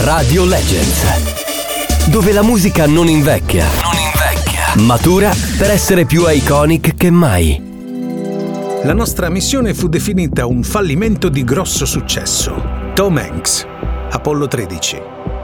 Radio Legends, dove la musica non invecchia, matura per essere più iconic che mai. La nostra missione fu definita un fallimento di grosso successo. Tom Hanks, Apollo 13.